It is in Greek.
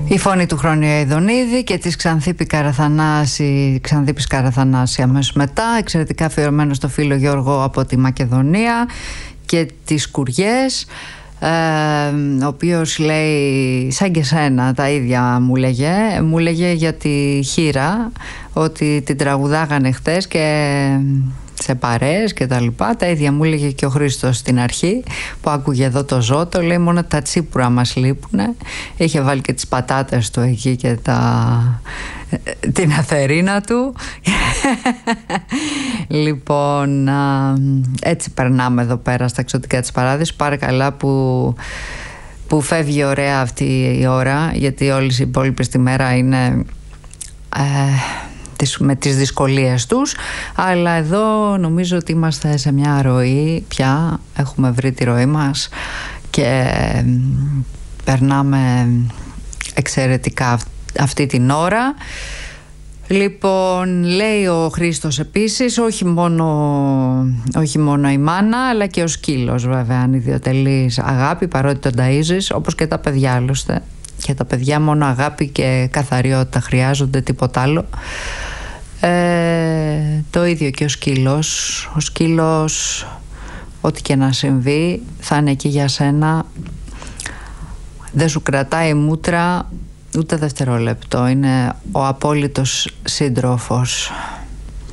Η φωνή του Χρόνιου Αηδονίδη και της Ξανθίπης Καραθανάση αμέσως μετά, εξαιρετικά αφιερωμένο στο φίλο Γιώργο από τη Μακεδονία και τις Κουριές, ο οποίος λέει σαν και σένα τα ίδια μου λέγε για τη Χήρα, ότι την τραγουδάγανε χτες και σε παρέες και τα λοιπά. Τα ίδια μου έλεγε και ο Χρήστος στην αρχή που άκουγε εδώ το Ζώτο. Λέει μόνο τα τσίπουρα μας λείπουνε. Είχε βάλει και τις πατάτες του εκεί και την αθερίνα του. Λοιπόν, έτσι περνάμε εδώ πέρα στα εξωτικά της Παράδεισης. Πάρε καλά που φεύγει ωραία αυτή η ώρα, γιατί όλες οι υπόλοιπες τη μέρα είναι με τις δυσκολίες τους, αλλά εδώ νομίζω ότι είμαστε σε μια ροή πια, έχουμε βρει τη ροή μας και περνάμε εξαιρετικά αυτή την ώρα. Λοιπόν, λέει ο Χρήστος επίσης, όχι μόνο η μάνα αλλά και ο σκύλος, βέβαια, αν ιδιωτελής αγάπη, παρότι τον ταΐζεις, όπως και τα παιδιά άλλωστε, και τα παιδιά μόνο αγάπη και καθαριότητα χρειάζονται, τίποτα άλλο. Το ίδιο και ο σκύλος, ό,τι και να συμβεί θα είναι εκεί για σένα, δεν σου κρατάει μούτρα ούτε δευτερόλεπτο, είναι ο απόλυτος σύντροφος.